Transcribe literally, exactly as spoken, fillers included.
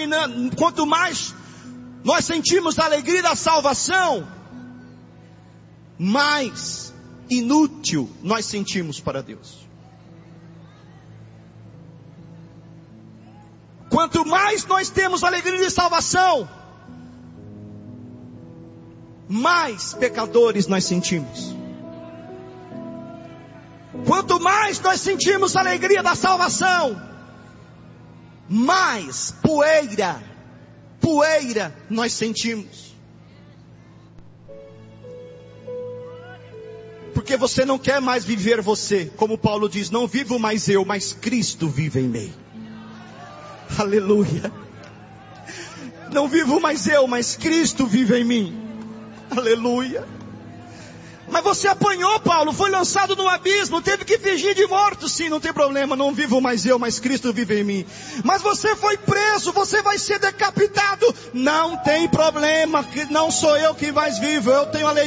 terminando, quanto mais nós sentimos a alegria da salvação, mais inútil nós sentimos para Deus. Quanto mais nós temos a alegria de salvação, mais pecadores nós sentimos. Quanto mais nós sentimos a alegria da salvação, mais poeira, poeira nós sentimos. Porque você não quer mais viver você, como Paulo diz, não vivo mais eu, mas Cristo vive em mim. Aleluia. Não vivo mais eu, mas Cristo vive em mim. Aleluia. Mas você apanhou, Paulo, foi lançado no abismo, teve que fingir de morto. Sim, não tem problema, não vivo mais eu, mas Cristo vive em mim. Mas você foi preso, você vai ser decapitado. Não tem problema, não sou eu que mais vivo, eu tenho a lei.